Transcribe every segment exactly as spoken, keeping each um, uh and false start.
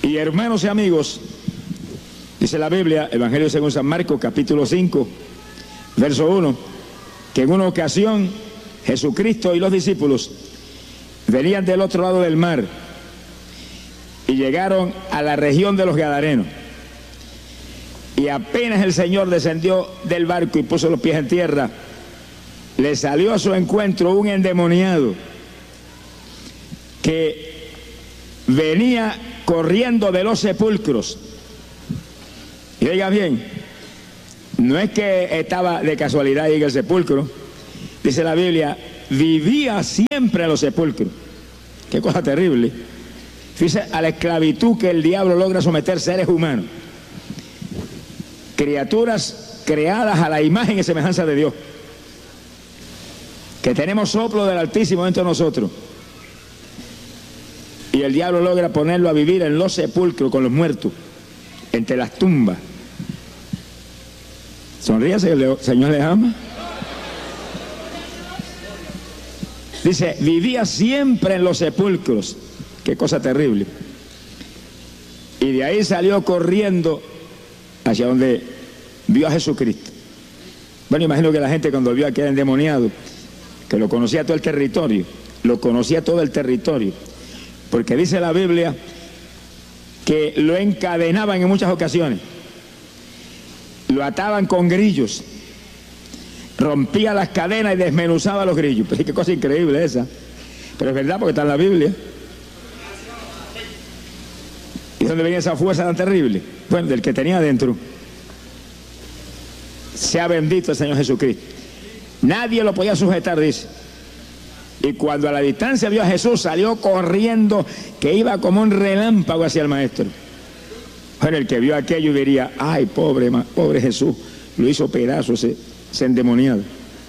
Y hermanos y amigos, dice la Biblia, Evangelio según San Marcos, capítulo cinco, verso uno, que en una ocasión Jesucristo y los discípulos venían del otro lado del mar y llegaron a la región de los Gadarenos. Y apenas el Señor descendió del barco y puso los pies en tierra, le salió a su encuentro un endemoniado que venía corriendo de los sepulcros. Y oiga bien, no es que estaba de casualidad ahí en el sepulcro, dice la Biblia, vivía siempre en los sepulcros. Qué cosa terrible. Fíjese a la esclavitud que el diablo logra someter seres humanos, criaturas creadas a la imagen y semejanza de Dios, que tenemos soplo del Altísimo dentro de nosotros, y el diablo logra ponerlo a vivir en los sepulcros con los muertos, entre las tumbas. Sonríase, el Señor les ama. Dice, vivía siempre en los sepulcros. Qué cosa terrible. Y de ahí salió corriendo hacia donde vio a Jesucristo. Bueno, imagino que la gente cuando vio a aquel endemoniado, que lo conocía todo el territorio, lo conocía todo el territorio, porque dice la Biblia que lo encadenaban en muchas ocasiones, lo ataban con grillos, rompía las cadenas y desmenuzaba los grillos. Pero qué cosa increíble esa. Pero es verdad, porque está en la Biblia. ¿Y dónde venía esa fuerza tan terrible? Bueno, del que tenía adentro. Sea bendito el Señor Jesucristo. Nadie lo podía sujetar, dice. Y cuando a la distancia vio a Jesús, salió corriendo, que iba como un relámpago hacia el maestro. Bueno, el que vio aquello diría, ay, pobre, pobre Jesús, lo hizo pedazos ese, ese endemoniado.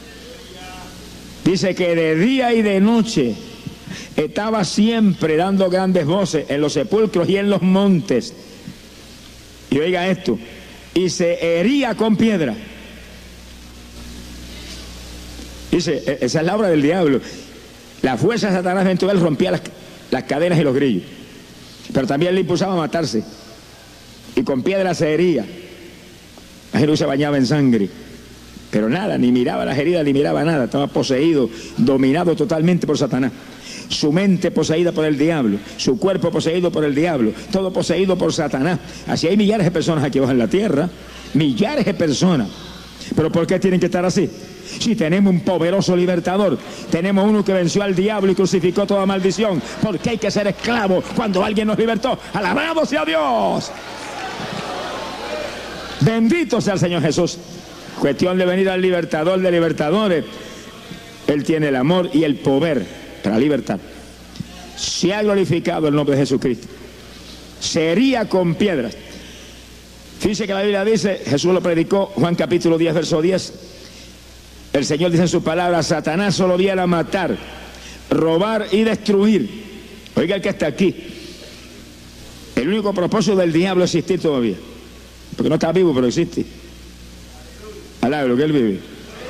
Dice que de día y de noche estaba siempre dando grandes voces en los sepulcros y en los montes. Y oiga esto, y se hería con piedra. Dice, esa es la obra del diablo. La fuerza de Satanás dentro de él rompía las, las cadenas y los grillos, pero también le impulsaba a matarse, y con piedra se hería. Jesús se bañaba en sangre, pero nada, ni miraba las heridas, ni miraba nada. Estaba poseído, dominado totalmente por Satanás. Su mente poseída por el diablo, su cuerpo poseído por el diablo, todo poseído por Satanás. Así hay millares de personas aquí abajo en la tierra, millares de personas. ¿Pero por qué tienen que estar así? Si tenemos un poderoso libertador, tenemos uno que venció al diablo y crucificó toda maldición. ¿Por qué hay que ser esclavos cuando alguien nos libertó? ¡Alabado sea Dios! Bendito sea el Señor Jesús. Cuestión de venir al libertador de libertadores. Él tiene el amor y el poder para libertar. Se ha glorificado el nombre de Jesucristo. Se hería con piedras. Fíjese que la Biblia dice, Jesús lo predicó, Juan capítulo diez, verso diez. El Señor dice en su palabra, Satanás solo viene a matar, robar y destruir. Oiga el que está aquí. El único propósito del diablo es existir todavía. Porque no está vivo, pero existe. Alabro que él vive.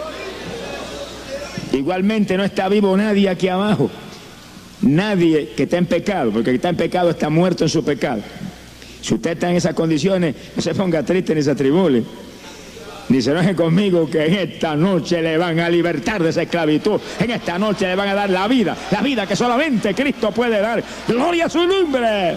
Igualmente no está vivo nadie aquí abajo. Nadie que está en pecado, porque el que está en pecado está muerto en su pecado. Si usted está en esas condiciones, no se ponga triste ni se atribule. Ni se enoje conmigo, que en esta noche le van a libertar de esa esclavitud. En esta noche le van a dar la vida, la vida que solamente Cristo puede dar. ¡Gloria a su nombre!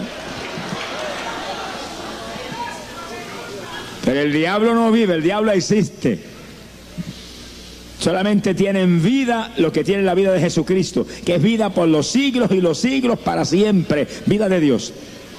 Pero el diablo no vive, el diablo existe. Solamente tienen vida los que tienen la vida de Jesucristo, que es vida por los siglos y los siglos para siempre. Vida de Dios.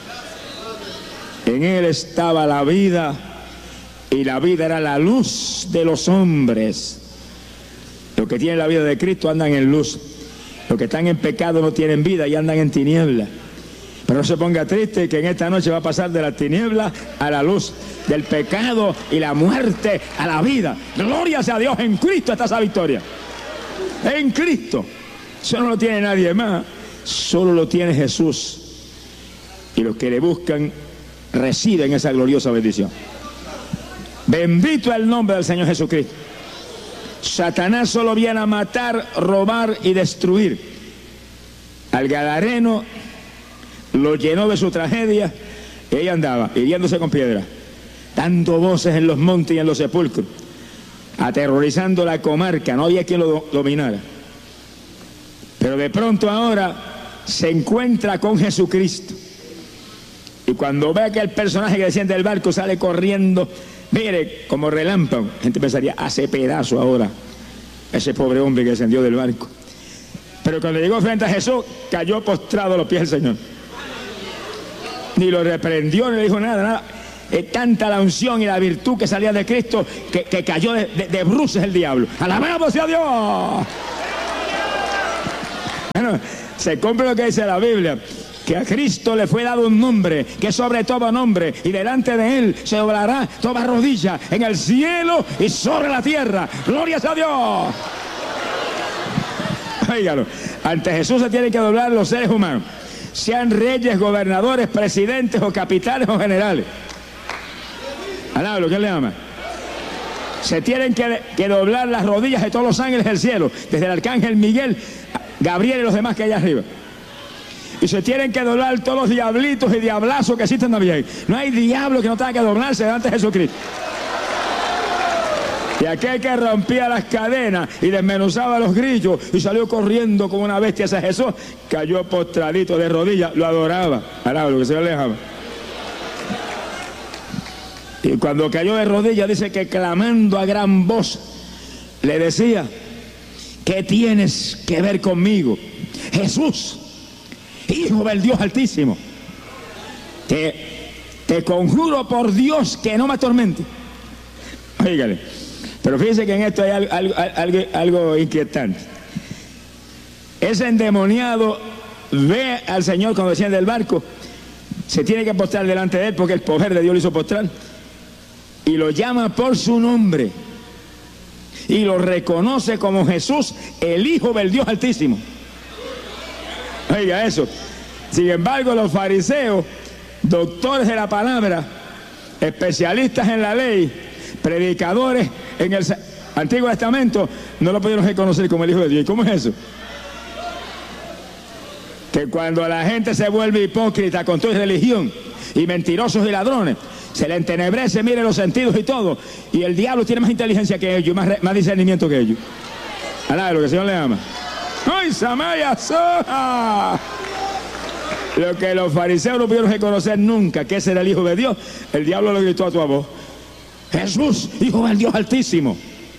En él estaba la vida, y la vida era la luz de los hombres. Los que tienen la vida de Cristo andan en luz. Los que están en pecado no tienen vida y andan en tiniebla. Pero no se ponga triste, que en esta noche va a pasar de la tiniebla a la luz, del pecado y la muerte a la vida. Gloria sea a Dios, en Cristo está esa victoria. En Cristo. Eso no lo tiene nadie más, solo lo tiene Jesús. Y los que le buscan reciben esa gloriosa bendición. Bendito es el nombre del Señor Jesucristo. Satanás solo viene a matar, robar y destruir. Al Gadareno lo llenó de su tragedia Y ella andaba hiriéndose con piedras, dando voces en los montes y en los sepulcros, aterrorizando la comarca. No había quien lo do dominara. Pero de pronto ahora se encuentra con Jesucristo. Y cuando ve que el personaje que desciende del barco sale corriendo, mire, como relámpago, la gente pensaría, hace pedazo ahora ese pobre hombre que descendió del barco. Pero cuando llegó frente a Jesús, cayó postrado a los pies del Señor. Ni lo reprendió, ni le dijo nada, nada. Es tanta la unción y la virtud que salía de Cristo que, que cayó de, de, de bruces el diablo. ¡Alabamos a Dios! Bueno, se cumple lo que dice la Biblia, que a Cristo le fue dado un nombre que es sobre todo nombre, y delante de él se doblará toda rodilla en el cielo y sobre la tierra. ¡Gloria a Dios! Óigalo, ante Jesús se tienen que doblar los seres humanos, sean reyes, gobernadores, presidentes o capitanes o generales. Alablo, ¿qué le llama? Se tienen que, que doblar las rodillas de todos los ángeles del cielo, desde el arcángel Miguel, Gabriel y los demás que hay allá arriba. Y se tienen que doblar todos los diablitos y diablazos que existen también. No hay diablo que no tenga que doblarse delante de Jesucristo. Y aquel que rompía las cadenas y desmenuzaba los grillos y salió corriendo como una bestia hacia Jesús, cayó postradito de rodillas, lo adoraba. Alaba lo que se le dejaba. Y cuando cayó de rodillas, dice que clamando a gran voz, le decía: ¿qué tienes que ver conmigo, Jesús, Hijo del Dios Altísimo? Te, te conjuro por Dios que no me atormente. Fíjale, pero fíjense que en esto hay algo, algo, algo, algo inquietante. Ese endemoniado ve al Señor cuando desciende del barco, se tiene que postrar delante de él porque el poder de Dios lo hizo postrar, y lo llama por su nombre y lo reconoce como Jesús, el Hijo del Dios Altísimo. Oiga eso. Sin embargo, los fariseos, doctores de la palabra, especialistas en la ley, predicadores en el Antiguo Testamento, no lo pudieron reconocer como el Hijo de Dios. ¿Y cómo es eso? Que cuando la gente se vuelve hipócrita con toda religión, y mentirosos y ladrones, se le entenebrece, mire los sentidos y todo, y el diablo tiene más inteligencia que ellos, más, más discernimiento que ellos. Alá, lo que el Señor le ama. ¡Ay, Samaya Soja! Lo que los fariseos no pudieron reconocer nunca, que ese era el Hijo de Dios, el diablo lo gritó a tu voz: Jesús, Hijo del Dios Altísimo,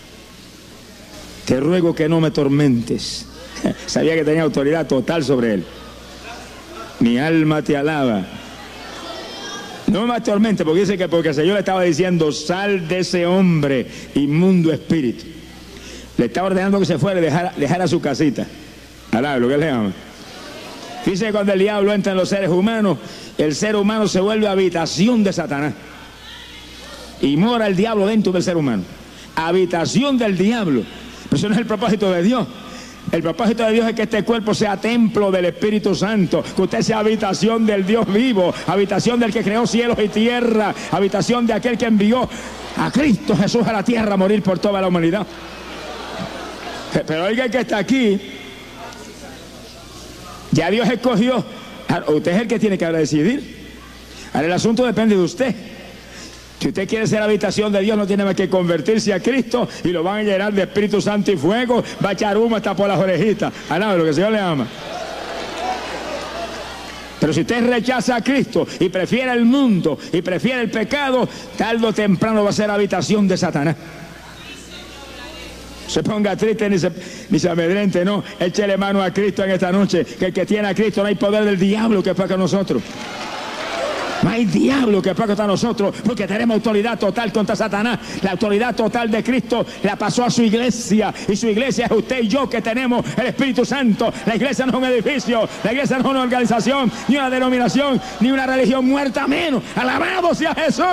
te ruego que no me tormentes. Sabía que tenía autoridad total sobre él. Mi alma te alaba. No me atormente, porque dice que porque el Señor le estaba diciendo: sal de ese hombre, inmundo espíritu. Le estaba ordenando que se fuera y dejara, dejara su casita. Alá, lo que él le llama. Dice que cuando el diablo entra en los seres humanos, el ser humano se vuelve habitación de Satanás. Y mora el diablo dentro del ser humano. Habitación del diablo. Pero eso no es el propósito de Dios. El propósito de Dios es que este cuerpo sea templo del Espíritu Santo, que usted sea habitación del Dios vivo, habitación del que creó cielos y tierra, habitación de aquel que envió a Cristo Jesús a la tierra a morir por toda la humanidad. Pero oiga, el que está aquí, ya Dios escogió. Usted es el que tiene que decidir. Ahora el asunto depende de usted. Si usted quiere ser habitación de Dios, no tiene más que convertirse a Cristo y lo van a llenar de Espíritu Santo y fuego, va a echar humo hasta por las orejitas. Ah, no, lo que el Señor le ama. Pero si usted rechaza a Cristo y prefiere el mundo y prefiere el pecado, tarde o temprano va a ser habitación de Satanás. Se ponga triste ni se, ni se amedrente, no. Échele mano a Cristo en esta noche, que el que tiene a Cristo no hay poder del diablo que pueda con nosotros. No hay diablo que pueda contra nosotros, porque tenemos autoridad total contra Satanás. La autoridad total de Cristo la pasó a su iglesia, y su iglesia es usted y yo, que tenemos el Espíritu Santo. La iglesia no es un edificio, la iglesia no es una organización, ni una denominación, ni una religión muerta menos. ¡Alabado sea Jesús!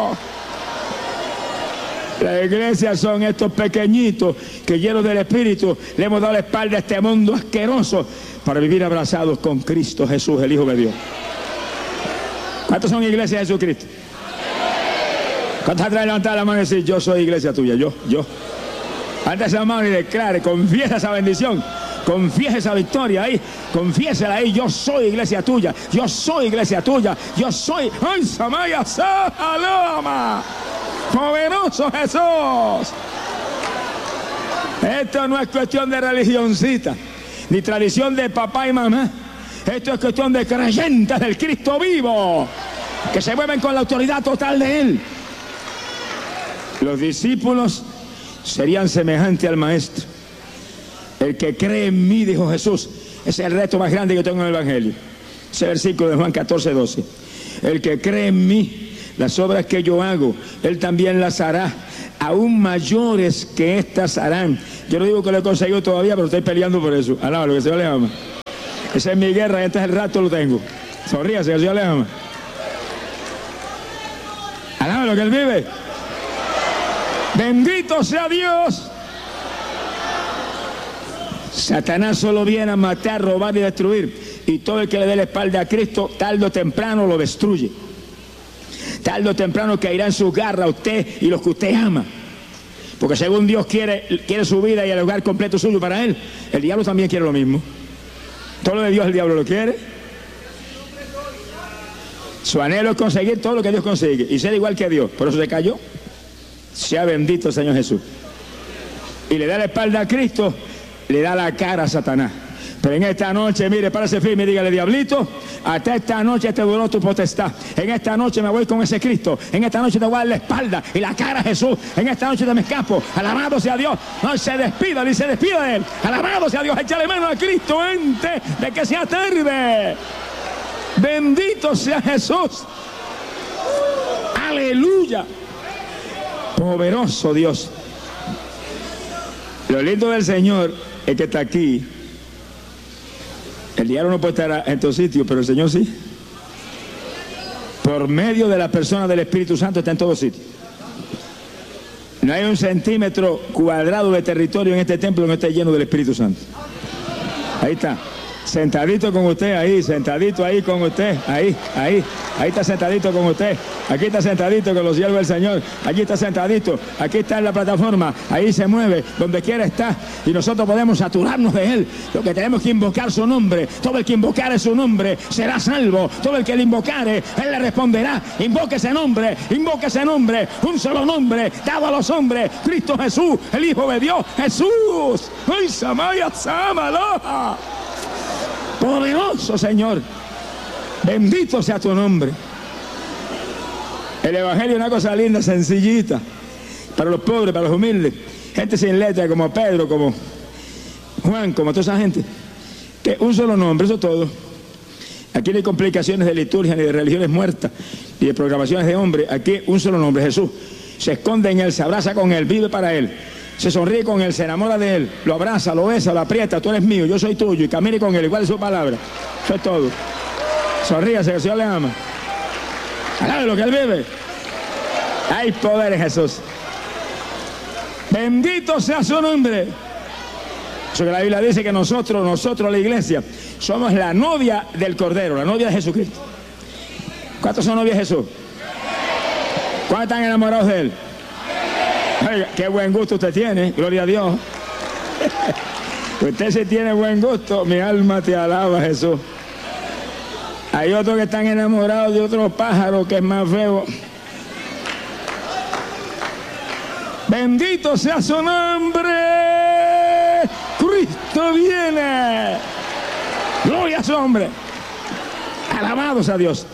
La iglesia son estos pequeñitos que, llenos del Espíritu, le hemos dado la espalda a este mundo asqueroso para vivir abrazados con Cristo Jesús, el Hijo de Dios. ¿Cuántos son iglesias de Jesucristo? ¿Cuántos atrás levantar la mano y decir: yo soy iglesia tuya? Yo, yo. Levanta esa mano y declare, confiesa esa bendición. Confiese esa victoria ahí, confiésela ahí. Yo soy iglesia tuya, yo soy iglesia tuya, yo soy. ¡Ay, Samaya Salama! ¡Poderoso Jesús! Esto no es cuestión de religioncita, ni tradición de papá y mamá. Esto es cuestión de creyentes del Cristo vivo, que se mueven con la autoridad total de Él. Los discípulos serían semejantes al Maestro. El que cree en mí, dijo Jesús, ese es el reto más grande que tengo en el Evangelio. Ese versículo de Juan catorce, doce. El que cree en mí, las obras que yo hago, él también las hará, aún mayores que estas harán. Yo no digo que lo he conseguido todavía, pero estoy peleando por eso. Alaba lo que el Señor le ama. Esa es mi guerra y este es el rato lo tengo. Sonríase, que el Señor le ama. Alaba lo que Él vive. Bendito sea Dios. Satanás solo viene a matar, robar y destruir. Y todo el que le dé la espalda a Cristo, tarde o temprano lo destruye. Tarde o temprano caerá en su garra a usted y los que usted ama. Porque según Dios quiere, quiere su vida y el hogar completo suyo para Él, el diablo también quiere lo mismo. Todo lo de Dios el diablo lo quiere. Su anhelo es conseguir todo lo que Dios consigue y ser igual que Dios. Por eso se cayó. Sea bendito el Señor Jesús. Y le da la espalda a Cristo, le da la cara a Satanás. Pero en esta noche, mire, párese firme y dígale, diablito, hasta esta noche te duró tu potestad. En esta noche me voy con ese Cristo. En esta noche te voy a dar la espalda y la cara a Jesús. En esta noche te me escapo. Alabado sea Dios. No se despida, ni se despida de Él. Alabado sea Dios. Échale mano a Cristo antes de que sea tarde. Bendito sea Jesús. Aleluya. Poderoso Dios. Lo lindo del Señor es que está aquí. El diablo no puede estar en tu sitio, pero el Señor sí. Por medio de la persona del Espíritu Santo está en todos sitios. No hay un centímetro cuadrado de territorio en este templo que no esté lleno del Espíritu Santo. Ahí está. Sentadito con usted, ahí, sentadito ahí con usted, ahí, ahí, ahí está sentadito con usted, aquí está sentadito con los siervos del Señor, allí está sentadito, aquí está en la plataforma, ahí se mueve, donde quiera está, y nosotros podemos saturarnos de Él. Lo que tenemos que invocar su nombre, todo el que invocare su nombre será salvo, todo el que le invocare, Él le responderá. Invoque ese nombre, invoque ese nombre, un solo nombre, dado a los hombres, Cristo Jesús, el Hijo de Dios, Jesús. ¡Ay, Samaya, Samaloha! Poderoso Señor, bendito sea tu nombre. El Evangelio es una cosa linda, sencillita, para los pobres, para los humildes, gente sin letra como Pedro, como Juan, como toda esa gente, que un solo nombre, eso es todo. Aquí no hay complicaciones de liturgia, ni de religiones muertas, ni de programaciones de hombre. Aquí un solo nombre, Jesús. Se esconde en Él, se abraza con Él, vive para Él. Se sonríe con Él, se enamora de Él, lo abraza, lo besa, lo aprieta, tú eres mío, yo soy tuyo, y camine con Él, igual es su palabra. Eso es todo. Sonríase, que el Señor le ama. Alabe lo que Él vive. Hay poder en Jesús. Bendito sea su nombre. Eso que la Biblia dice que nosotros, nosotros la iglesia, somos la novia del Cordero, la novia de Jesucristo. ¿Cuántos son novias de Jesús? ¿Cuántos están enamorados de Él? Oiga, qué buen gusto usted tiene, gloria a Dios. Usted sí tiene buen gusto, mi alma te alaba, Jesús. Hay otros que están enamorados de otro pájaro que es más feo. Bendito sea su nombre. Cristo viene. Gloria a su nombre. Alabados a Dios.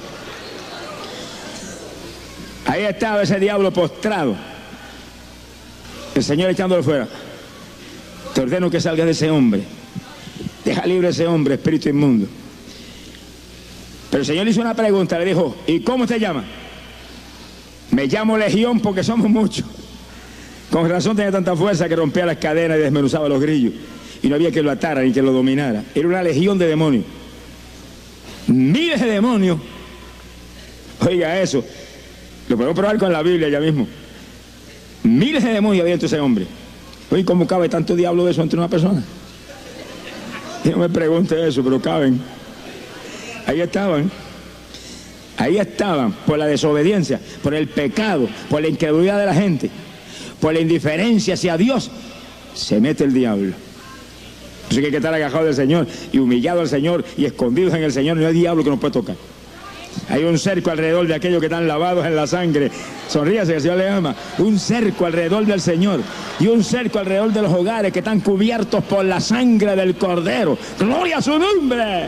Ahí estaba ese diablo postrado. El Señor echándolo fuera. Te ordeno que salgas de ese hombre. Deja libre a ese hombre, espíritu inmundo. Pero el Señor le hizo una pregunta, le dijo, ¿y cómo te llamas? Me llamo Legión porque somos muchos. Con razón tenía tanta fuerza que rompía las cadenas y desmenuzaba los grillos. Y no había que lo atara ni que lo dominara. Era una legión de demonios. Miles de demonios. Oiga eso. Lo podemos probar con la Biblia ya mismo. Miles de demonios había entre ese hombre. Oye, ¿cómo cabe tanto diablo de eso entre una persona? Y no me pregunte eso, pero caben. Ahí estaban. Ahí estaban por la desobediencia, por el pecado, por la incredulidad de la gente, por la indiferencia hacia Dios. Se mete el diablo. Entonces hay que estar agajado del Señor y humillado al Señor y escondidos en el Señor. No hay diablo que nos pueda tocar. Hay un cerco alrededor de aquellos que están lavados en la sangre. Sonríase, que el Señor le ama. Un cerco alrededor del Señor. Y un cerco alrededor de los hogares que están cubiertos por la sangre del Cordero. ¡Gloria a su nombre!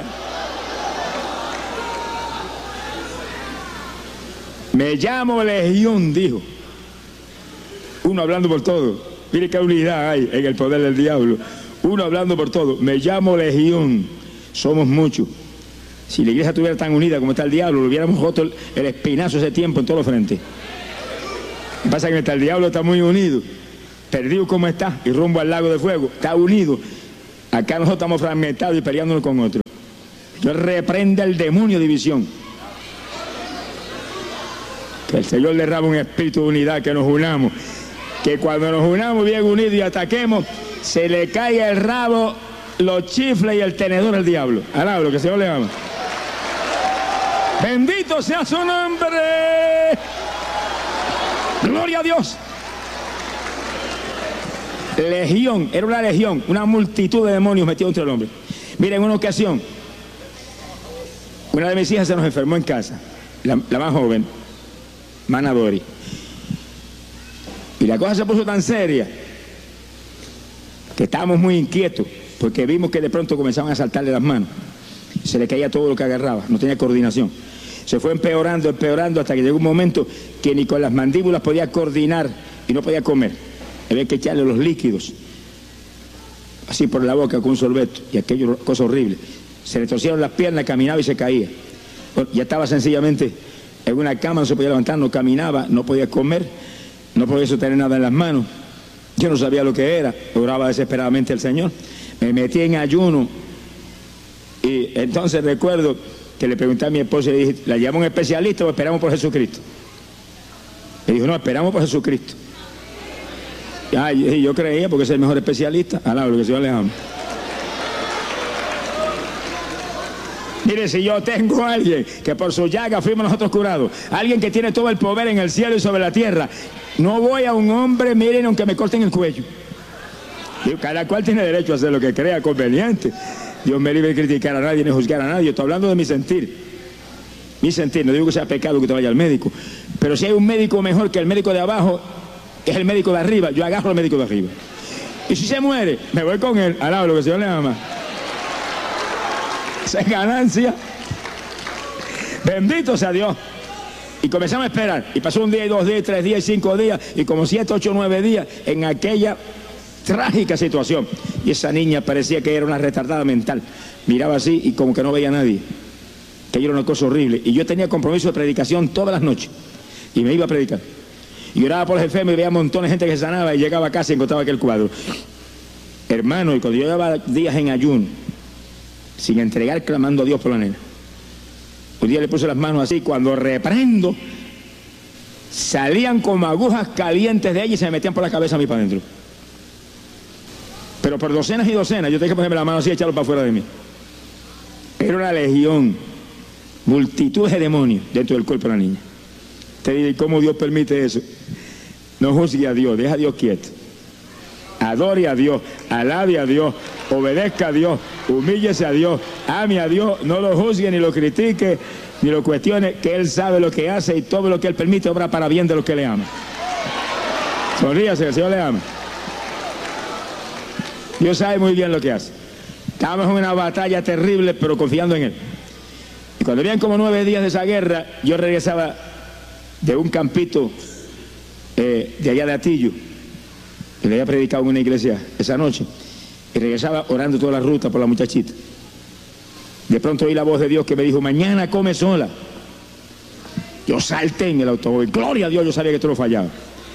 Me llamo Legión, dijo. Uno hablando por todo. Mire qué unidad hay en el poder del diablo. Uno hablando por todo. Me llamo Legión. Somos muchos. Si la iglesia estuviera tan unida como está el diablo, lo hubiéramos roto el, el espinazo ese tiempo en todos los frentes. Lo que pasa es que el diablo está muy unido, perdido como está, y rumbo al lago de fuego, está unido. Acá nosotros estamos fragmentados y peleándonos con otros. Yo reprende el demonio de división. Que el Señor derrame un espíritu de unidad, que nos unamos. Que cuando nos unamos bien unidos y ataquemos, se le caiga el rabo, los chifles y el tenedor al diablo. Alablo, que el Señor le ama. Bendito sea su nombre. Gloria a Dios. Legión, era una legión, una multitud de demonios metidos entre el hombre. Miren, en una ocasión, una de mis hijas se nos enfermó en casa, la, la más joven, Mana Dori. Y la cosa se puso tan seria que estábamos muy inquietos, porque vimos que de pronto comenzaban a saltarle las manos. Se le caía todo lo que agarraba, no tenía coordinación. Se fue empeorando, empeorando, hasta que llegó un momento que ni con las mandíbulas podía coordinar y no podía comer. Había que echarle los líquidos, así por la boca con un sorbeto, y aquello, cosa horrible. Se le torcieron las piernas, caminaba y se caía. Bueno, ya estaba sencillamente en una cama, no se podía levantar, no caminaba, no podía comer, no podía sostener nada en las manos. Yo no sabía lo que era, oraba desesperadamente al Señor. Me metí en ayuno y entonces recuerdo que le pregunté a mi esposa y le dije, ¿la llamo un especialista o esperamos por Jesucristo? Me dijo, no, esperamos por Jesucristo. Y yo, yo creía, porque es el mejor especialista. Alablo, que el Señor le ama. Mire, si yo tengo a alguien que por su llaga fuimos nosotros curados, alguien que tiene todo el poder en el cielo y sobre la tierra, no voy a un hombre, miren, aunque me corten el cuello. Digo, cada cual tiene derecho a hacer lo que crea conveniente. Dios me libre de criticar a nadie ni juzgar a nadie. Estoy hablando de mi sentir. Mi sentir, no digo que sea pecado que te vaya al médico, pero si hay un médico mejor que el médico de abajo, es el médico de arriba, yo agarro al médico de arriba. Y si se muere, me voy con él. Alaba lo que el Señor le ama. Esa es ganancia. Bendito sea Dios. Y comenzamos a esperar. Y pasó un día, y dos días, y tres días, y cinco días, y como siete, ocho, nueve días en aquella trágica situación. Y esa niña parecía que era una retardada mental. Miraba así y como que no veía a nadie. Que era una cosa horrible. Y yo tenía compromiso de predicación todas las noches. Y me iba a predicar. Y oraba por los enfermos y veía montones de gente que sanaba y llegaba a casa y encontraba aquel cuadro. Hermano, y cuando yo llevaba días en ayuno, sin entregar, clamando a Dios por la nena. Un día le puse las manos así, cuando reprendo, salían como agujas calientes de ella y se me metían por la cabeza a mí para adentro. Pero por docenas y docenas, yo tenía que ponerme la mano así y echarlo para afuera de mí. Era una legión, multitud de demonios dentro del cuerpo de la niña. Te digo, ¿y cómo Dios permite eso? No juzgue a Dios, deja a Dios quieto. Adore a Dios, alabe a Dios, obedezca a Dios, humíllese a Dios, ame a Dios, no lo juzgue, ni lo critique, ni lo cuestione, que Él sabe lo que hace y todo lo que Él permite obra para bien de los que le aman. Sonríase, el Señor le ama. Dios sabe muy bien lo que hace. Estábamos en una batalla terrible, pero confiando en Él. Y cuando habían como nueve días de esa guerra, yo regresaba de un campito eh, de allá de Atillo, que le había predicado en una iglesia esa noche, y regresaba orando toda la ruta por la muchachita. De pronto oí la voz de Dios que me dijo, mañana come sola. Yo salté en el automóvil, gloria a Dios, yo sabía que esto no fallaba.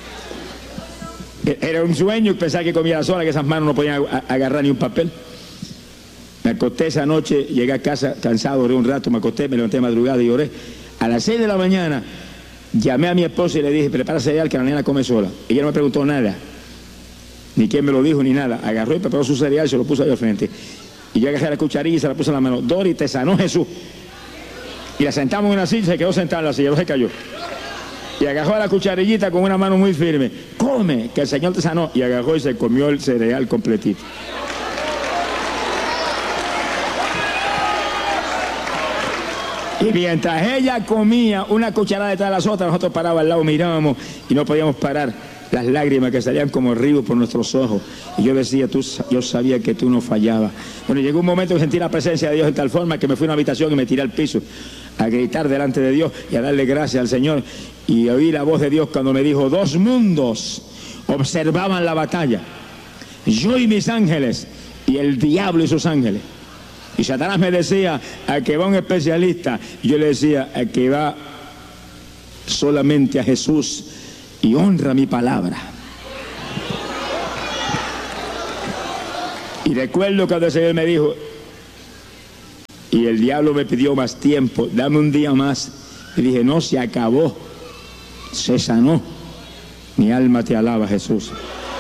Era un sueño pensar que comía sola, que esas manos no podían agarrar ni un papel. Me acosté esa noche, llegué a casa cansado, oré un rato, me acosté, me levanté de madrugada y oré. A las seis de la mañana llamé a mi esposa y le dije, prepara cereal que la nena come sola. Ella no me preguntó nada, ni quién me lo dijo, ni nada. Agarró y preparó su cereal y se lo puso ahí al frente. Y yo agarré la cucharilla y se la puse en la mano. Dori, te sanó Jesús. Y la sentamos en una silla y se quedó sentada en la silla, no se cayó. Y agarró la cucharillita con una mano muy firme. Come, que el Señor te sanó. Y agarró y se comió el cereal completito. Y mientras ella comía una cucharada detrás de las otras, nosotros parábamos al lado, mirábamos y no podíamos parar las lágrimas que salían como ríos por nuestros ojos. Y yo decía, tú, yo sabía que tú no fallabas. Bueno, llegó un momento que sentí la presencia de Dios de tal forma que me fui a una habitación y me tiré al piso a gritar delante de Dios y a darle gracias al Señor. Y oí la voz de Dios cuando me dijo, dos mundos observaban la batalla, yo y mis ángeles, y el diablo y sus ángeles. Y Satanás me decía, a que va un especialista. Y yo le decía, a que va solamente a Jesús y honra mi palabra. Y recuerdo cuando el Señor me dijo, y el diablo me pidió más tiempo, dame un día más. Y dije, no, se acabó, se sanó. Mi alma te alaba, Jesús.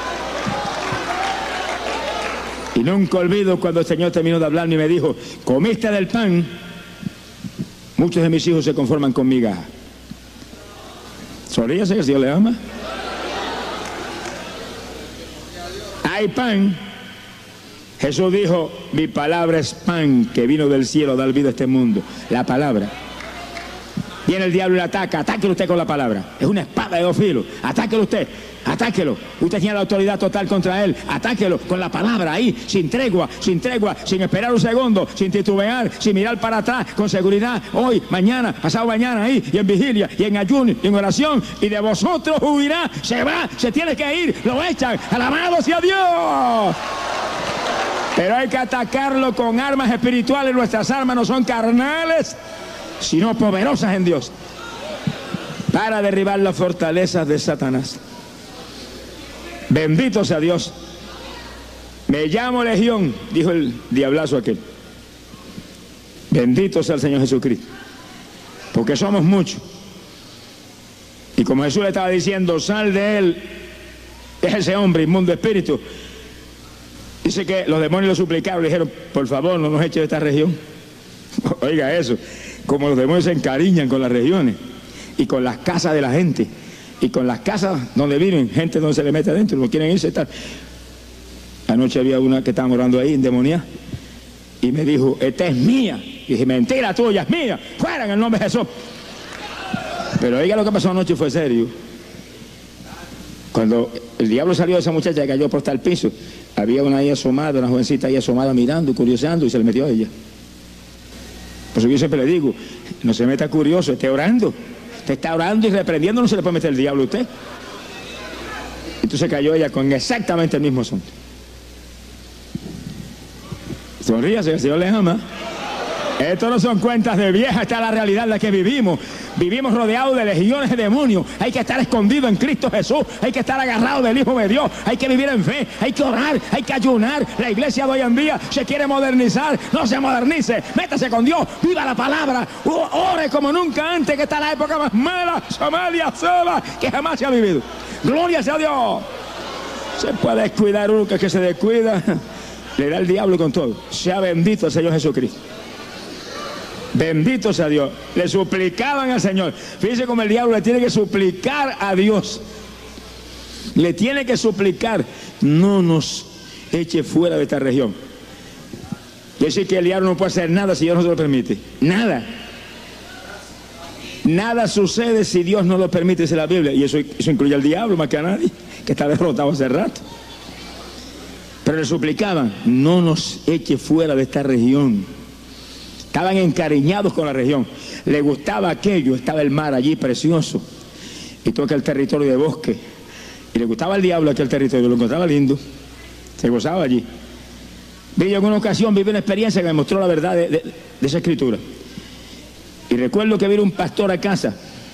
Y nunca olvido cuando el Señor terminó de hablarme y me dijo, comiste del pan, muchos de mis hijos se conforman con migajas. Sonríase que el Señor le ama. Hay pan. Jesús dijo, mi palabra es pan que vino del cielo a dar vida a este mundo. La palabra. Viene el diablo y le ataca, atáquelo usted con la palabra. Es una espada de dos filos, atáquelo usted, atáquelo. Usted tiene la autoridad total contra él, atáquelo con la palabra ahí, sin tregua, sin tregua, sin esperar un segundo, sin titubear, sin mirar para atrás, con seguridad, hoy, mañana, pasado mañana ahí, y en vigilia, y en ayuno, y en oración, y de vosotros huirá, se va, se tiene que ir, lo echan, alabado sea Dios. Pero hay que atacarlo con armas espirituales, nuestras armas no son carnales, sino poderosas en Dios, para derribar las fortalezas de Satanás. Bendito sea Dios. Me llamo Legión, dijo el diablazo aquel. Bendito sea el Señor Jesucristo, porque somos muchos. Y como Jesús le estaba diciendo, sal de él, es ese hombre inmundo espíritu. Dice que los demonios lo suplicaron, le dijeron, por favor, no nos eche de esta región. Oiga eso, como los demonios se encariñan con las regiones y con las casas de la gente y con las casas donde viven, gente donde se le mete adentro, no quieren irse, tal. Anoche había una que estaba orando ahí, endemoniada, y me dijo, esta es mía. Y dije, mentira tuya, es mía, fuera en el nombre de Jesús. Pero oiga, lo que pasó anoche fue serio. Cuando el diablo salió de esa muchacha que cayó por estar al piso, había una ahí asomada, una jovencita ahí asomada mirando y curioseando, y se le metió a ella. Por eso yo siempre le digo, no se meta curioso, esté orando. Usted está orando y reprendiendo, no se le puede meter el diablo a usted. Entonces cayó ella con exactamente el mismo asunto. Sonríase, el Señor les ama. Esto no son cuentas de vieja, esta es la realidad en la que vivimos. Vivimos rodeados de legiones de demonios. Hay que estar escondido en Cristo Jesús. Hay que estar agarrado del Hijo de Dios. Hay que vivir en fe. Hay que orar. Hay que ayunar. La iglesia de hoy en día se quiere modernizar. No se modernice. Métase con Dios. Viva la palabra. Ore como nunca antes, que está la época más mala, Somalia, sola, que jamás se ha vivido. Gloria sea a Dios. Se puede descuidar uno, que es que se descuida. Le da el diablo con todo. Sea bendito el Señor Jesucristo. Bendito sea Dios. Le suplicaban al Señor. Fíjense cómo el diablo le tiene que suplicar a Dios. Le tiene que suplicar, no nos eche fuera de esta región. Quiere decir que el diablo no puede hacer nada si Dios no se lo permite. Nada. Nada sucede si Dios no lo permite, dice la Biblia. Y eso, eso incluye al diablo más que a nadie, que está derrotado hace rato. Pero le suplicaban, no nos eche fuera de esta región. Estaban encariñados con la región. Le gustaba aquello, estaba el mar allí precioso. Y todo aquel territorio de bosque. Y le gustaba al diablo aquel territorio, lo encontraba lindo. Se gozaba allí. Vi yo en una ocasión, viví una experiencia que me mostró la verdad de, de, de esa escritura. Y recuerdo que vino un pastor a casa.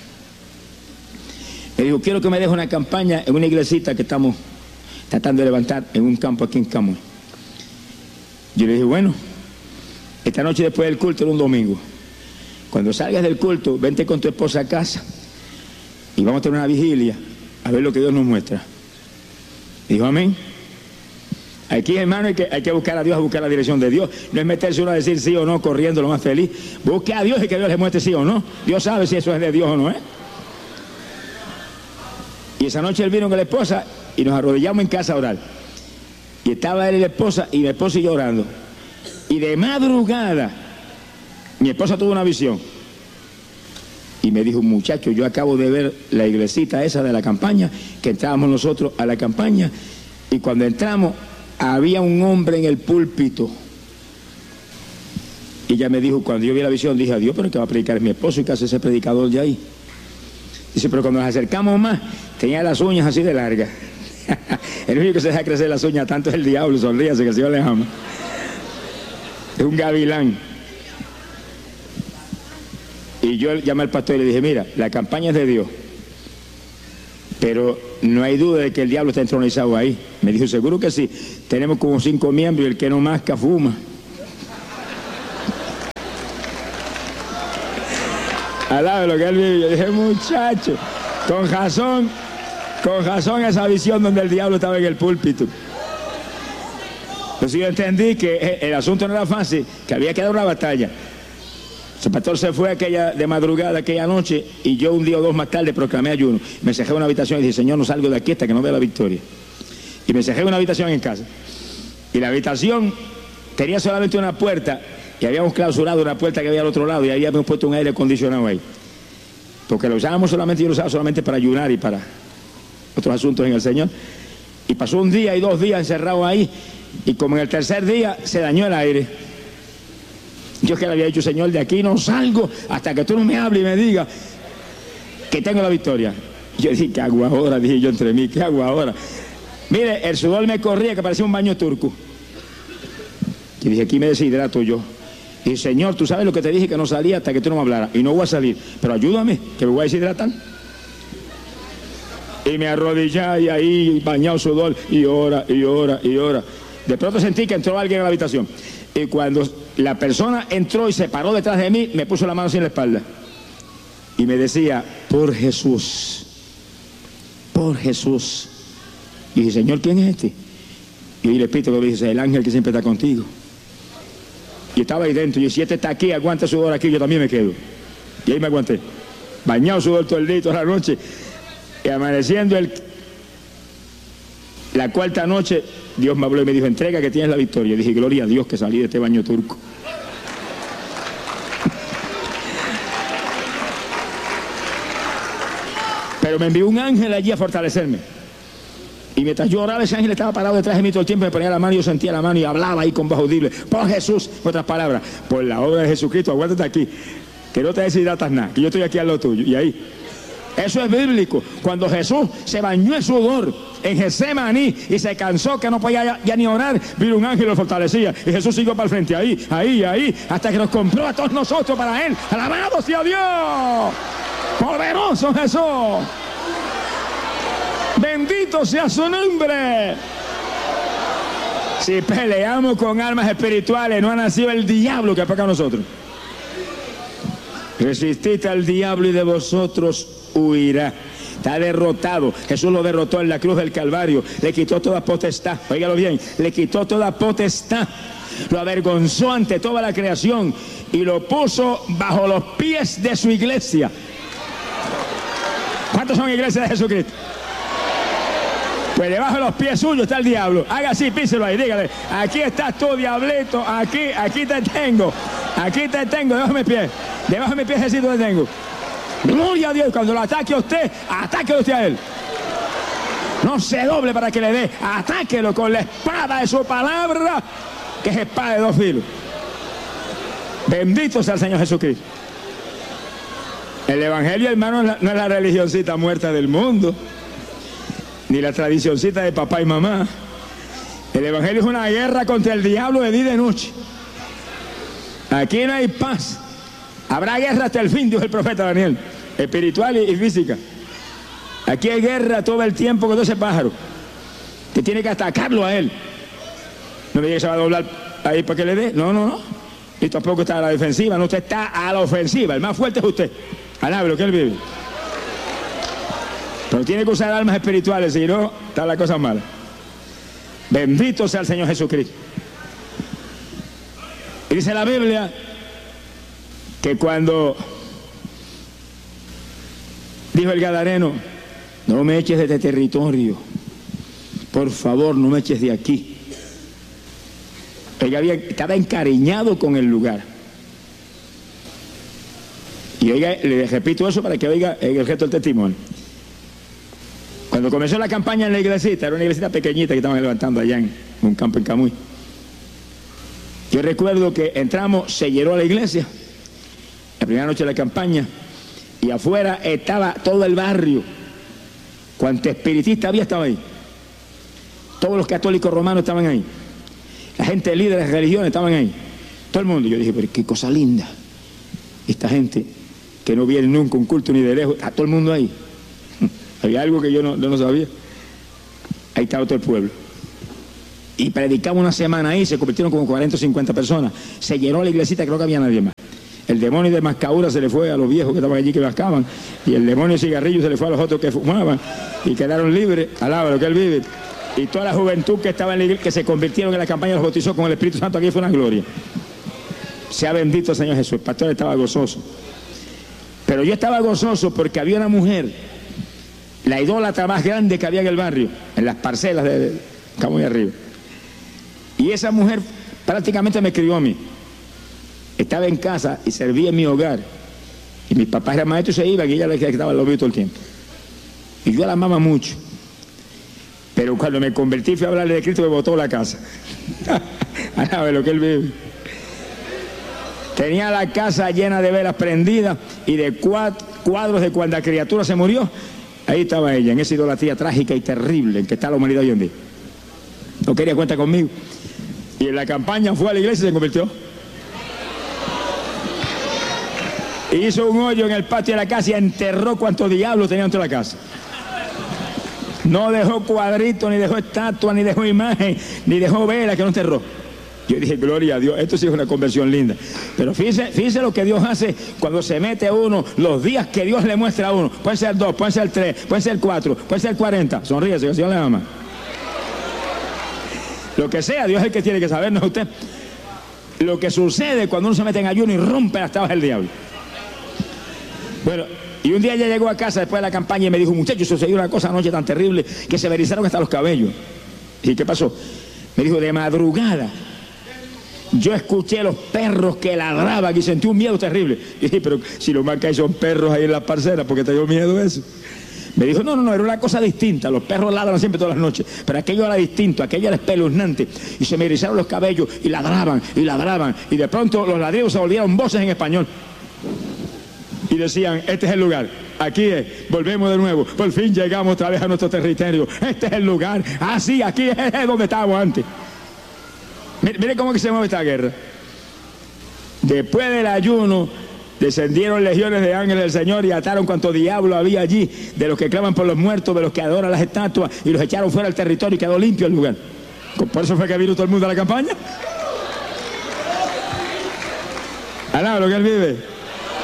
Me dijo, quiero que me deje una campaña en una iglesita que estamos tratando de levantar en un campo aquí en Camuy. Yo le dije, bueno, esta noche después del culto, era un domingo, cuando salgas del culto, vente con tu esposa a casa y vamos a tener una vigilia a ver lo que Dios nos muestra. Dijo, amén. Aquí, hermano, hay que, hay que buscar a Dios, a buscar la dirección de Dios. No es meterse uno a decir sí o no, corriendo lo más feliz. Busque a Dios y que Dios le muestre sí o no. Dios sabe si eso es de Dios o no es. Y esa noche él vino con la esposa y nos arrodillamos en casa a orar. Y estaba él y la esposa, y mi esposa y yo orando. Y de madrugada, mi esposa tuvo una visión. Y me dijo, muchacho, yo acabo de ver la iglesita esa de la campaña, que entrábamos nosotros a la campaña, y cuando entramos había un hombre en el púlpito. Y ella me dijo, cuando yo vi la visión, dije, adiós, pero que va a predicar es mi esposo, y que hace ese predicador de ahí. Dice, pero cuando nos acercamos más, tenía las uñas así de largas. El único que se deja crecer las uñas tanto es el diablo, sonríase que el Señor le ama. Es un gavilán. Y yo llamé al pastor y le dije, mira, la campaña es de Dios, pero no hay duda de que el diablo está entronizado ahí. Me dijo, seguro que sí, tenemos como cinco miembros y el que no masca fuma. Alabe lo que él vive. Yo dije, muchacho, con razón, con razón esa visión donde el diablo estaba en el púlpito. Entonces yo entendí que el asunto no era fácil, que había que dar una batalla. El pastor se fue aquella de madrugada, aquella noche, y yo un día o dos más tarde proclamé ayuno. Me encerré en una habitación y dije, Señor, no salgo de aquí hasta que no vea la victoria. Y me encerré en una habitación en casa. Y la habitación tenía solamente una puerta, y habíamos clausurado una puerta que había al otro lado, y habíamos puesto un aire acondicionado ahí. Porque lo usábamos solamente, yo lo usaba solamente para ayunar y para otros asuntos en el Señor. Y pasó un día y dos días encerrado ahí, y como en el tercer día se dañó el aire. Yo que le había dicho, Señor, de aquí no salgo hasta que tú no me hables y me digas que tengo la victoria. Yo dije, ¿qué hago ahora? Dije yo entre mí, ¿qué hago ahora? Mire, el sudor me corría que parecía un baño turco. Y dije, aquí me deshidrato yo. Y dije, Señor, tú sabes lo que te dije, que no salía hasta que tú no me hablaras. Y no voy a salir, pero ayúdame, que me voy a deshidratar. Y me arrodillé y ahí bañado sudor y ora, y ora, y ora. De pronto sentí que entró alguien a la habitación. Y cuando la persona entró y se paró detrás de mí, me puso la mano así en la espalda. Y me decía, por Jesús, por Jesús. Y dije, Señor, ¿quién es este? Y el Espíritu me dice, el ángel que siempre está contigo. Y estaba ahí dentro. Y si este está aquí, aguanta sudor aquí, yo también me quedo. Y ahí me aguanté. Bañado sudor todo el día, toda la noche. Y amaneciendo el... la cuarta noche, Dios me habló y me dijo, entrega que tienes la victoria. Y dije, gloria a Dios que salí de este baño turco. Pero me envió un ángel allí a fortalecerme. Y mientras yo oraba, ese ángel estaba parado detrás de mí todo el tiempo, me ponía la mano y yo sentía la mano y hablaba ahí con voz audible. Por Jesús, en otras palabras, por la obra de Jesucristo, aguántate aquí, que no te deshidratas nada, que yo estoy aquí al lado tuyo. Y ahí, eso es bíblico. Cuando Jesús se bañó en sudor en Getsemaní y se cansó que no podía ya, ya ni orar, vino un ángel y lo fortalecía. Y Jesús siguió para el frente, ahí, ahí, ahí, hasta que nos compró a todos nosotros para Él. ¡Alabado sea Dios! ¡Poderoso Jesús! ¡Bendito sea su nombre! Si peleamos con armas espirituales, no ha nacido el diablo que peca a nosotros. Resistid al diablo y de vosotros huirá. Está derrotado. Jesús lo derrotó en la cruz del Calvario. Le quitó toda potestad. Óigalo bien. Le quitó toda potestad. Lo avergonzó ante toda la creación y lo puso bajo los pies de su iglesia. ¿Cuántos son iglesias de Jesucristo? Pues debajo de los pies suyos está el diablo. Haga así, píselo ahí, dígale, aquí estás tú, diablito, aquí, aquí te tengo, aquí te tengo, debajo de mis pies, debajo de mis pies así te tengo. Gloria a Dios, cuando lo ataque a usted, atáquelo usted a él. No se doble para que le dé, atáquelo con la espada de su palabra, que es espada de dos filos. Bendito sea el Señor Jesucristo. El Evangelio, hermano, no es la religioncita muerta del mundo, ni la tradicioncita de papá y mamá. El Evangelio es una guerra contra el diablo de día y de noche. Aquí no hay paz. Habrá guerra hasta el fin, dijo el profeta Daniel, espiritual y física. Aquí hay guerra todo el tiempo con ese pájaro, que tiene que atacarlo a él. No me diga que se va a doblar ahí para que le dé. No, no, no. Y tampoco está a la defensiva. No, usted está a la ofensiva. El más fuerte es usted. Alabe lo que él vive. Pero tiene que usar armas espirituales, si no, está la cosa mala. Bendito sea el Señor Jesucristo. Y dice la Biblia que cuando dijo el gadareno, no me eches de este territorio, por favor, no me eches de aquí. Él había, estaba encariñado con el lugar. Y oiga, le repito eso para que oiga el resto del testimonio. Cuando comenzó la campaña en la iglesita, era una iglesita pequeñita que estaban levantando allá en un campo en Camuy. Yo recuerdo que entramos, se llenó la iglesia, la primera noche de la campaña, y afuera estaba todo el barrio. Cuánto espiritista había estaba ahí. Todos los católicos romanos estaban ahí. La gente líder de religiones estaban ahí. Todo el mundo. Yo dije, pero qué cosa linda. Esta gente que no viene nunca a un culto ni de lejos, está todo el mundo ahí. Había algo que yo no, yo no sabía. Ahí estaba todo el pueblo. Y predicamos una semana ahí, se convirtieron como cuarenta o cincuenta personas. Se llenó la iglesita, creo que había nadie más. El demonio de mascadura se le fue a los viejos que estaban allí que mascaban. Y el demonio de cigarrillo se le fue a los otros que fumaban. Y quedaron libres. Alaba lo que él vive. Y toda la juventud que estaba en la iglesia, que se convirtieron en la campaña, los bautizó con el Espíritu Santo. Aquí fue una gloria. Sea bendito el Señor Jesús. El pastor estaba gozoso. Pero yo estaba gozoso porque había una mujer, la idólatra más grande que había en el barrio, en las parcelas de, de Camuy arriba. Y esa mujer prácticamente me escribió a mí. Estaba en casa y servía en mi hogar. Y mis papás eran maestros y se iban y ella le quedaba al lobby todo el tiempo. Y yo la amaba mucho. Pero cuando me convertí fui a hablarle de Cristo, me botó la casa. A ver lo que él vive. Tenía la casa llena de velas prendidas y de cuadros de cuando la criatura se murió. Ahí estaba ella, en esa idolatría trágica y terrible en que está la humanidad hoy en día. No quería cuenta conmigo. Y en la campaña fue a la iglesia y se convirtió. Y hizo un hoyo en el patio de la casa y enterró cuantos diablos tenía dentro de la casa. No dejó cuadritos, ni dejó estatua, ni dejó imagen, ni dejó vela, que no enterró. Yo dije, gloria a Dios, esto sí es una conversión linda. Pero fíjese, fíjese lo que Dios hace cuando se mete uno, los días que Dios le muestra a uno. Pueden ser dos, pueden ser tres, pueden ser cuatro, pueden ser cuarenta. Sonríese, que el Señor le ama. Lo que sea, Dios es el que tiene que saber, no es usted. Lo que sucede cuando uno se mete en ayuno y rompe las tablas del diablo. Bueno, y un día ella llegó a casa después de la campaña y me dijo, muchachos, sucedió una cosa anoche tan terrible que se me erizaron hasta los cabellos. ¿Y qué pasó? Me dijo, de madrugada yo escuché los perros que ladraban y sentí un miedo terrible. Y dije, pero si lo más que hay son perros ahí en las parcelas, ¿por qué te dio miedo eso? Me dijo, no, no, no, era una cosa distinta. Los perros ladran siempre todas las noches, pero aquello era distinto, aquello era espeluznante. Y se me erizaron los cabellos y ladraban y ladraban. Y de pronto los ladridos se volvieron voces en español. Y decían, este es el lugar, aquí es, volvemos de nuevo, por fin llegamos otra vez a nuestro territorio, este es el lugar, ah sí, aquí es donde estábamos antes. Mire, mire cómo que se mueve esta guerra. Después del ayuno, descendieron legiones de ángeles del Señor y ataron cuanto diablo había allí, de los que claman por los muertos, de los que adoran las estatuas, y los echaron fuera del territorio y quedó limpio el lugar. Por eso fue que vino todo el mundo a la campaña. Alaba lo que él vive.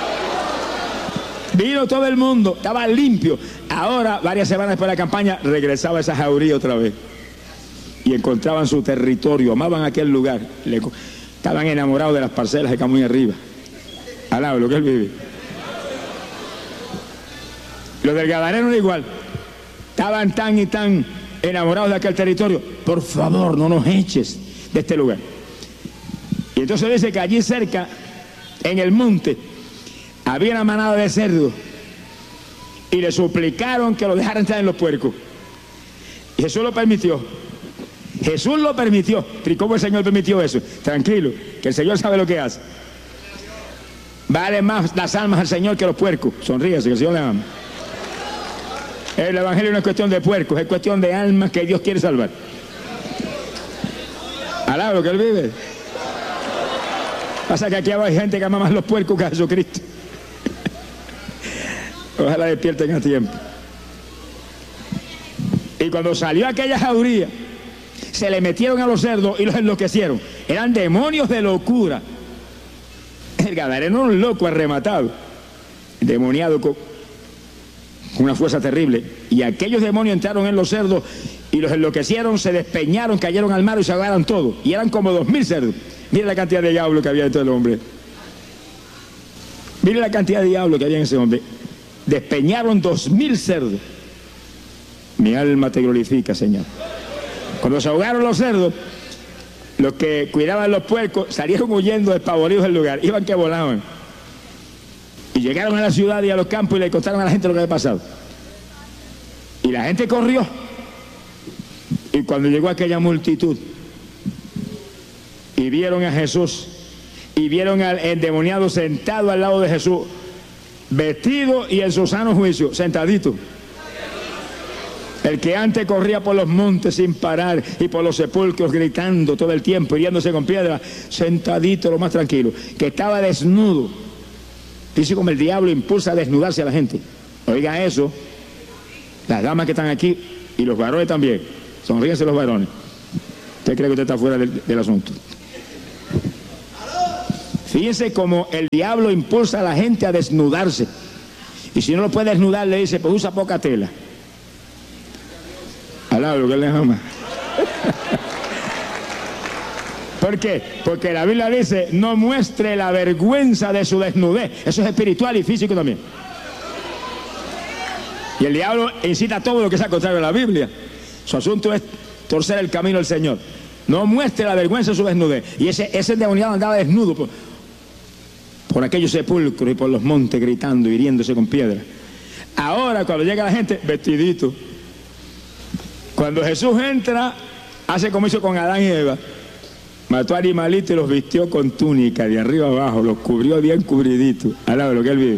Vino todo el mundo, estaba limpio. Ahora, varias semanas después de la campaña, regresaba esa jauría otra vez. Y encontraban su territorio, amaban aquel lugar. Le, estaban enamorados de las parcelas de Camuy arriba. Alaba lo que él vive. Los del Gadareno era igual. Estaban tan y tan enamorados de aquel territorio. Por favor, no nos eches de este lugar. Y entonces dice que allí cerca, en el monte, había una manada de cerdos y le suplicaron que lo dejaran entrar en los puercos. Y Jesús lo permitió. Jesús lo permitió. ¿Y cómo el Señor permitió eso? Tranquilo, que el Señor sabe lo que hace. Vale más las almas al Señor que los puercos. Sonríase, que el Señor le ama. El evangelio no es cuestión de puercos, es cuestión de almas que Dios quiere salvar. Alaba lo que él vive. Pasa que aquí hay gente que ama más los puercos que a Jesucristo. Ojalá despierten a tiempo. Y cuando salió aquella jauría, se le metieron a los cerdos y los enloquecieron. Eran demonios de locura. El Gadareno era un loco arrematado, demoniado con una fuerza terrible. Y aquellos demonios entraron en los cerdos y los enloquecieron, se despeñaron, cayeron al mar y se ahogaron todos. Y eran como dos mil cerdos. Mire la cantidad de diablo que había dentro del hombre. Mire la cantidad de diablo que había en ese hombre. Despeñaron dos mil cerdos. Mi alma te glorifica, Señor. Cuando se ahogaron los cerdos, los que cuidaban los puercos salieron huyendo despavoridos del lugar. Iban que volaban. Y Y llegaron a la ciudad y a los campos y le contaron a la gente lo que había pasado. Y la gente corrió. Y cuando llegó aquella multitud y vieron a Jesús y vieron al endemoniado sentado al lado de Jesús, vestido y en su sano juicio, sentadito. El que antes corría por los montes sin parar y por los sepulcros gritando todo el tiempo, hiriéndose con piedra, sentadito, lo más tranquilo, que estaba desnudo. Dice como el diablo impulsa a desnudarse a la gente. Oiga eso, las damas que están aquí y los varones también. Sonríense los varones. ¿Usted cree que usted está fuera del, del asunto? Fíjense cómo el diablo impulsa a la gente a desnudarse. Y si no lo puede desnudar, le dice, pues usa poca tela. Alá, lo que le ama. ¿Por qué? Porque la Biblia dice, no muestre la vergüenza de su desnudez. Eso es espiritual y físico también. Y el diablo incita a todo lo que sea contrario a la Biblia. Su asunto es torcer el camino del Señor. No muestre la vergüenza de su desnudez. Y ese, ese endemoniado andaba desnudo por, por aquellos sepulcros y por los montes gritando, hiriéndose con piedra. Ahora cuando llega la gente, vestidito. Cuando Jesús entra, hace como hizo con Adán y Eva. Mató a animalitos y los vistió con túnica de arriba abajo, los cubrió bien cubriditos. Al lado de lo que él vive.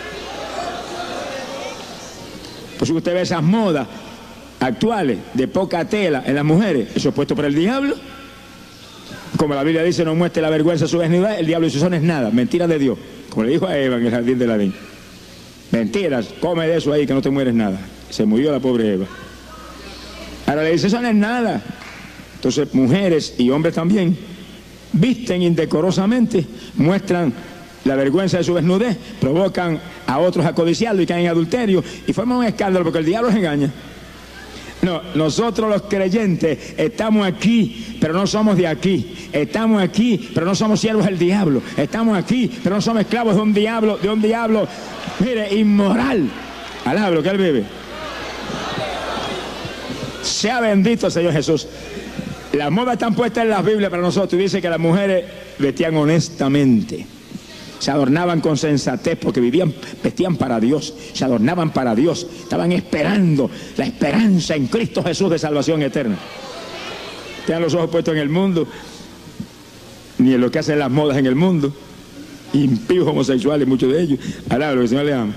Por eso usted ve esas modas actuales de poca tela en las mujeres. Eso es puesto por el diablo. Como la Biblia dice, no muestre la vergüenza de su desnudez. El diablo dice, eso no es nada, mentira de Dios. Como le dijo a Eva en el jardín del Edén. Mentiras, come de eso ahí que no te mueres nada. Se murió la pobre Eva. Ahora le dice, eso no es nada. Entonces mujeres y hombres también visten indecorosamente, muestran la vergüenza de su desnudez, provocan a otros a codiciarlo y caen en adulterio y forman un escándalo porque el diablo los engaña. No, nosotros los creyentes estamos aquí, pero no somos de aquí. Estamos aquí, pero no somos siervos del diablo. Estamos aquí, pero no somos esclavos de un diablo, de un diablo, mire, inmoral. Alaba lo que él vive. Sea bendito el Señor Jesús. Las modas están puestas en las Biblias para nosotros y dice que las mujeres vestían honestamente. Se adornaban con sensatez porque vivían, vestían para Dios, se adornaban para Dios, estaban esperando la esperanza en Cristo Jesús de salvación eterna. Tengan los ojos puestos en el mundo, ni en lo que hacen las modas en el mundo, impíos homosexuales, muchos de ellos. Alá, lo que el Señor le ama.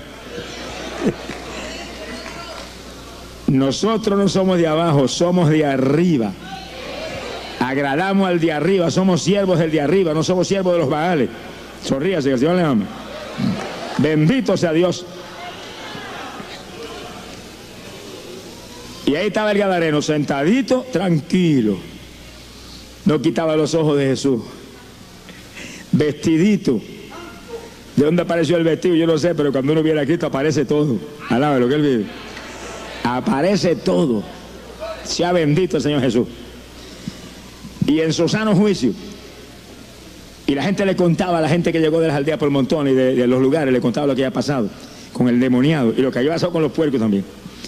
Nosotros no somos de abajo, somos de arriba. Agradamos al de arriba, somos siervos del de arriba, no somos siervos de los Baales. Sonríase, que el Señor le ama. Bendito sea Dios. Y ahí estaba el gadareno, sentadito, tranquilo. No quitaba los ojos de Jesús. Vestidito. ¿De dónde apareció el vestido? Yo no sé, pero cuando uno viene a Cristo aparece todo. Alaba lo que él vive. Aparece todo. Sea bendito el Señor Jesús. Y en su sano juicio. Y la gente le contaba a la gente que llegó de las aldeas por montón y de, de los lugares, le contaba lo que había pasado con el demoniado y lo que había pasado con los puercos también.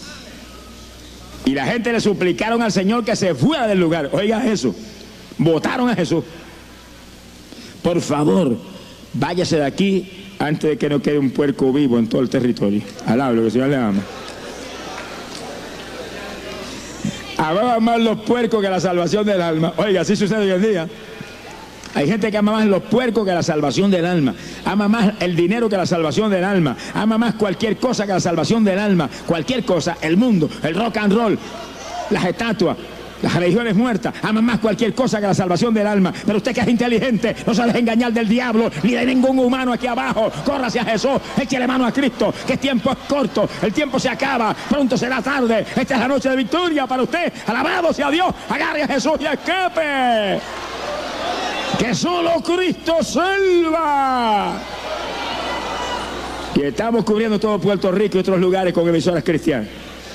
Y la gente le suplicaron al Señor que se fuera del lugar. Oiga eso, votaron a Jesús. Por favor, váyase de aquí antes de que no quede un puerco vivo en todo el territorio. Alaba lo que el Señor le ama. Amaban más los puercos que la salvación del alma. Oiga, así sucede hoy en día. Hay gente que ama más los puercos que la salvación del alma. Ama más el dinero que la salvación del alma. Ama más cualquier cosa que la salvación del alma. Cualquier cosa, el mundo, el rock and roll, las estatuas, las religiones muertas. Ama más cualquier cosa que la salvación del alma. Pero usted que es inteligente, no se deje engañar del diablo ni de ningún humano aquí abajo. Corra hacia Jesús, échale mano a Cristo, que el tiempo es corto, el tiempo se acaba, pronto será tarde. Esta es la noche de victoria para usted. Alabado sea Dios, agarre a Jesús y escape. Que solo Cristo salva. Y estamos cubriendo todo Puerto Rico y otros lugares con emisoras cristianas.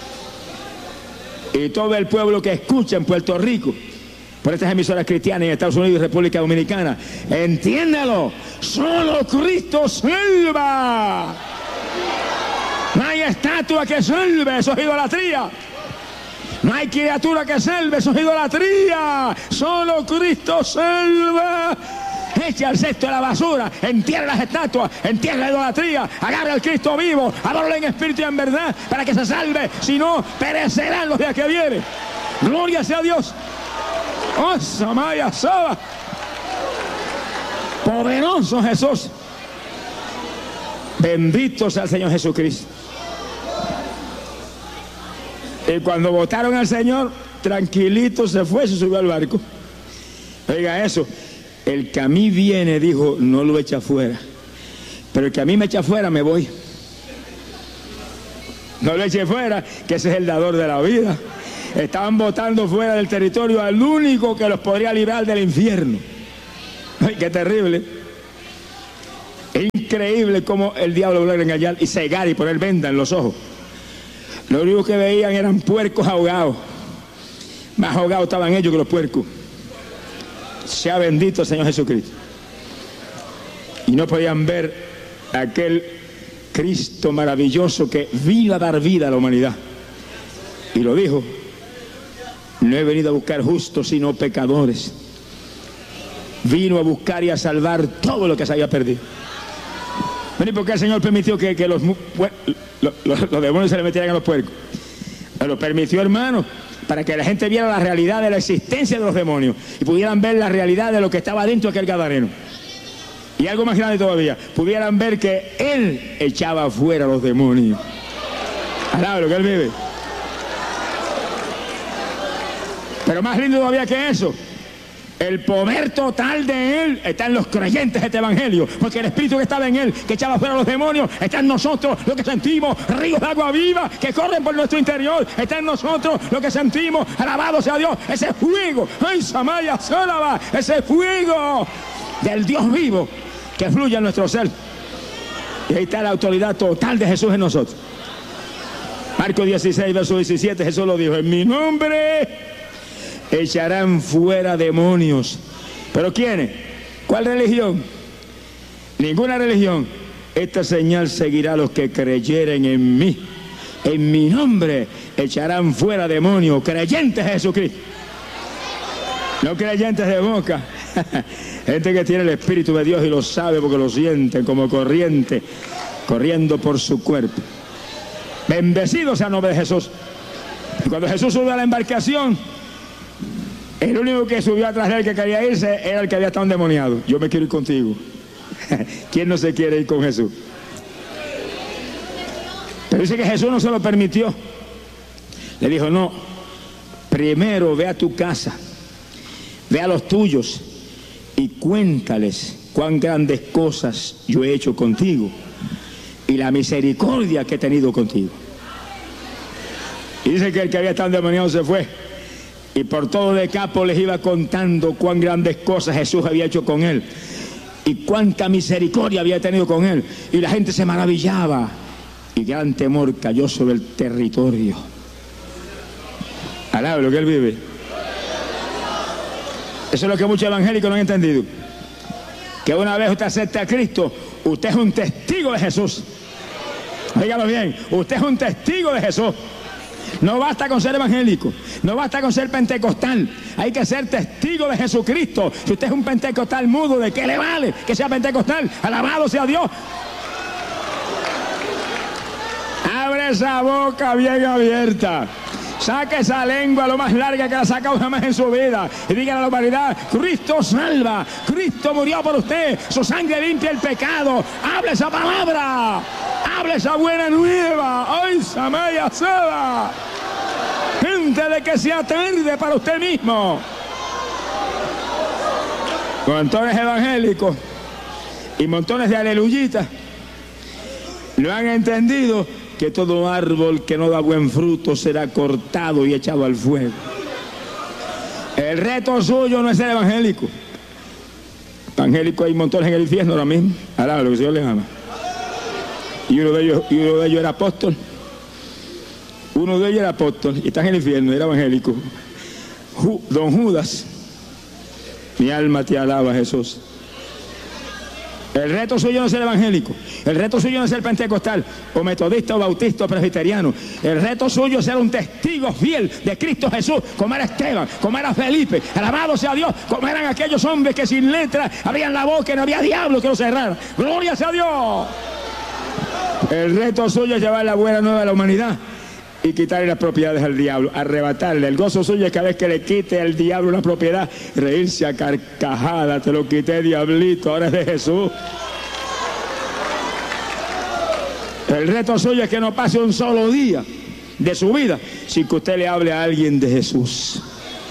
Y todo el pueblo que escucha en Puerto Rico por estas emisoras cristianas en Estados Unidos y República Dominicana, entiéndalo, solo Cristo salva. No hay estatua que salve, eso es idolatría. No hay criatura que salve, eso es idolatría. Solo Cristo salva. eche al cesto de la basura, entierre las estatuas, entierre la idolatría, agarre al Cristo vivo, adórale en espíritu y en verdad, para que se salve, si no, perecerán los días que vienen. Gloria sea a Dios. Oh, Samaya Saba. Poderoso Jesús. Bendito sea el Señor Jesucristo. Y cuando votaron al Señor, tranquilito se fue, se subió al barco. Oiga eso, el que a mí viene, dijo, no lo echa fuera. Pero el que a mí me echa fuera, me voy. No lo eche fuera, que ese es el dador de la vida. Estaban votando fuera del territorio al único que los podría librar del infierno. Ay, qué terrible. Es increíble cómo el diablo logra engañar y cegar y poner venda en los ojos. Lo único que veían eran puercos ahogados. Más ahogados estaban ellos que los puercos. Sea bendito el Señor Jesucristo. Y no podían ver aquel Cristo maravilloso que vino a dar vida a la humanidad. Y lo dijo: no he venido a buscar justos sino pecadores. Vino a buscar y a salvar todo lo que se había perdido. ¿Y por qué el Señor permitió que, que los, los, los, los demonios se le metieran a los puercos? Lo permitió, hermano, para que la gente viera la realidad de la existencia de los demonios y pudieran ver la realidad de lo que estaba dentro de aquel gadareno. Y algo más grande todavía, pudieran ver que Él echaba afuera a los demonios. Alaba lo que Él vive. Pero más lindo todavía que eso, el poder total de Él está en los creyentes de este evangelio, porque el Espíritu que estaba en Él, que echaba fuera a los demonios, está en nosotros, lo que sentimos, ríos de agua viva que corren por nuestro interior, está en nosotros, lo que sentimos, alabado sea Dios, ese fuego, ay, Samaya Sólava, ese fuego del Dios vivo que fluye en nuestro ser. Y ahí está la autoridad total de Jesús en nosotros. Marcos dieciséis, verso diecisiete, Jesús lo dijo: en mi nombre echarán fuera demonios. ¿Pero quiénes? ¿Cuál religión? Ninguna religión. Esta señal seguirá a los que creyeren en mí. En mi nombre echarán fuera demonios. Creyentes de Jesucristo. No creyentes de boca. Gente que tiene el Espíritu de Dios y lo sabe porque lo sienten como corriente corriendo por su cuerpo. Bendecido sea el nombre de Jesús. Y cuando Jesús subió a la embarcación, el único que subió atrás de él que quería irse era el que había estado endemoniado. Yo me quiero ir contigo. ¿Quién no se quiere ir con Jesús? Pero dice que Jesús no se lo permitió. Le dijo: no, primero ve a tu casa, ve a los tuyos y cuéntales cuán grandes cosas yo he hecho contigo y la misericordia que he tenido contigo. Y dice que el que había estado endemoniado se fue. Y por todo Decapo les iba contando cuán grandes cosas Jesús había hecho con él y cuánta misericordia había tenido con él. Y la gente se maravillaba y gran temor cayó sobre el territorio. Alaba lo que él vive. Eso es lo que muchos evangélicos no han entendido. Que una vez usted acepta a Cristo, usted es un testigo de Jesús. Dígalo bien, usted es un testigo de Jesús. No basta con ser evangélico, no basta con ser pentecostal, hay que ser testigo de Jesucristo. Si usted es un pentecostal mudo, ¿de qué le vale que sea pentecostal? Alabado sea Dios. Abre esa boca bien abierta, saque esa lengua lo más larga que la ha sacado jamás en su vida y diga a la humanidad: Cristo salva, Cristo murió por usted, su sangre limpia el pecado. Hable esa palabra, hable esa buena nueva. ¡Ay, Samaya Saba! Gente de que sea tarde para usted mismo. Montones evangélicos y montones de aleluyitas no han entendido que todo árbol que no da buen fruto será cortado y echado al fuego. El reto suyo no es ser evangélico. Evangélico hay montones en el infierno ahora mismo. Alaba lo que el Señor les ama. Y uno de ellos, y uno de ellos era apóstol. Uno de ellos era apóstol y está en el infierno, era evangélico. Ju, don Judas, mi alma te alaba, Jesús. El reto suyo no es ser evangélico, el reto suyo no es ser pentecostal, o metodista, o bautista, o presbiteriano. El reto suyo es ser un testigo fiel de Cristo Jesús, como era Esteban, como era Felipe. Alabado sea Dios, como eran aquellos hombres que sin letra abrían la boca y no había diablo que los cerrara. ¡Gloria sea Dios! El reto suyo es llevar la buena nueva a la humanidad y quitarle las propiedades al diablo, arrebatarle. El gozo suyo es cada vez que le quite al diablo una propiedad, reírse a carcajada. Te lo quité, diablito, ahora es de Jesús. El reto suyo es que no pase un solo día de su vida sin que usted le hable a alguien de Jesús.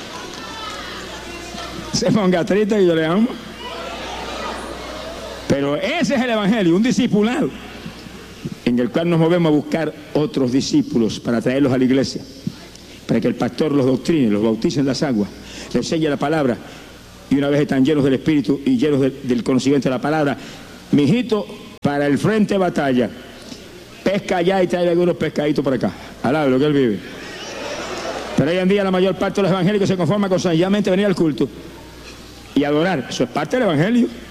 Se ponga triste y yo le amo. Pero ese es el evangelio, un discipulado en el cual nos movemos a buscar otros discípulos para traerlos a la iglesia, para que el pastor los doctrine, los bautice en las aguas, les enseñe la palabra, y una vez están llenos del Espíritu y llenos de, del conocimiento de la palabra, mijito, para el frente de batalla, pesca allá y trae algunos pescaditos por acá, alabe lo que él vive. Pero hoy en día la mayor parte de los evangélicos se conforma con sencillamente venir al culto y adorar. Eso es parte del evangelio.